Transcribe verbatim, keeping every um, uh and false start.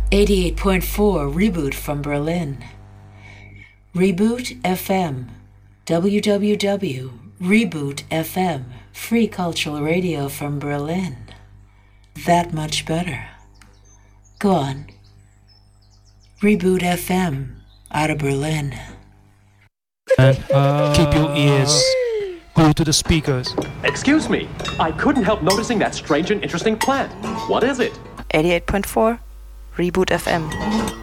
eighty-eight point four Reboot from Berlin. Reboot F M. w w w dot reboot f m. Free cultural radio from Berlin. That much better. Go on. Reboot F M out of Berlin. And uh, keep your ears glued to the speakers. Excuse me, I couldn't help noticing that strange and interesting plant. What is it? eighty-eight point four Reboot F M.